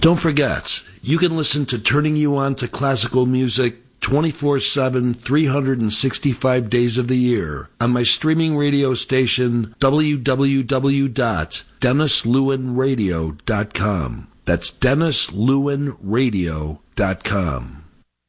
Don't forget, you can listen to Turning You On to Classical Music 24/7, 365 days of the year on my streaming radio station, www.DennisLewinRadio.com. That's DennisLewinRadio.com.